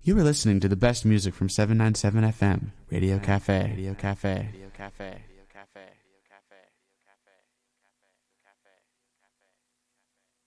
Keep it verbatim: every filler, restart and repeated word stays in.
You are listening to the best music from seven ninety-seven F M, Radio Cafe, Radio Cafe, Radio Cafe, Radio Cafe.